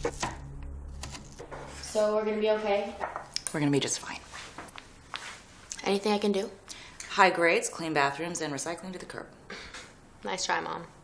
So we're gonna be okay? We're gonna be just fine. Anything I can do? High grades, clean bathrooms, and recycling to the curb. Nice try, Mom.